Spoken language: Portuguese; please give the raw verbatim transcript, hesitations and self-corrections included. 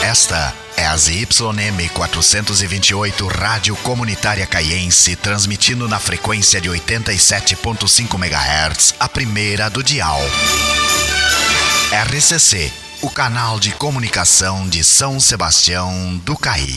Esta é a Z Y M quatrocentos e vinte e oito Rádio Comunitária Caiense, transmitindo na frequência de oitenta e sete ponto cinco megahertz, a primeira do dial. R C C, o canal de comunicação de São Sebastião do Caí.